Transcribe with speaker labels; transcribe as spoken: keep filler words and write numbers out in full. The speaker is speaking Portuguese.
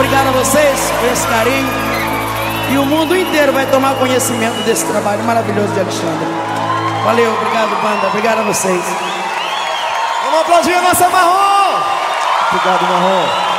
Speaker 1: obrigado a vocês por esse carinho. E o mundo inteiro vai tomar conhecimento desse trabalho maravilhoso de Alexandre. Valeu, obrigado, banda. Obrigado a vocês.
Speaker 2: Vamos aplaudir a nossa Marrom. Obrigado, Marrom.